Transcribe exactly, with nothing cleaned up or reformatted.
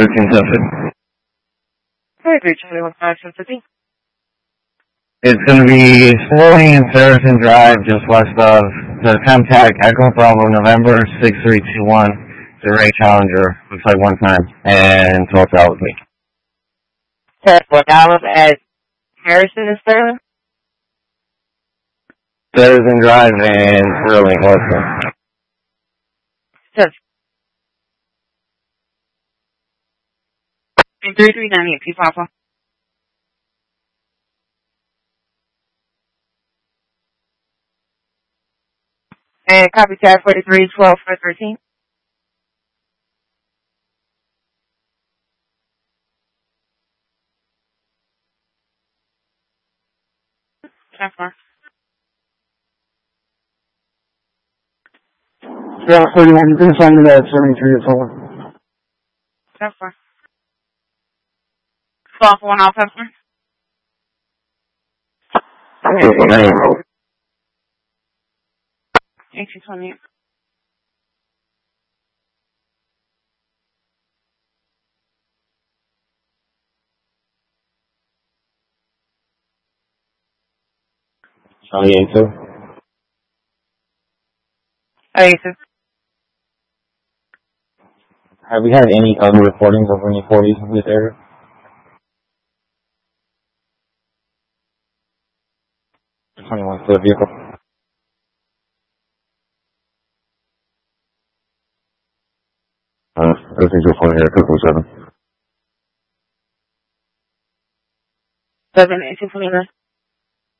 thirteen seven. Hey, three Charlie one five seven fifty. It's going to be slowing in Saracen Drive, just west of the Contact Echo Bravo November six three two one. It's a Ray Challenger. Looks like one time. And twelve out with me. What Dallas at Harrison and Sterling? Saracen Drive and Sterling, Western. Yes. three three nine eight, P Papa. And copy tab forty-three twelve four thirteen. That's fine. Yeah, forty-one, you can assign me that seventy-three or four. That's fine. twelve one off, that's fine. eighteen twenty-eight. Charlie eight two. eight two. Have we had any other reportings over any forties in this area? twenty-one foot vehicle. Uh, I think you'll find here, triple seven. seven eighteen twenty-nine.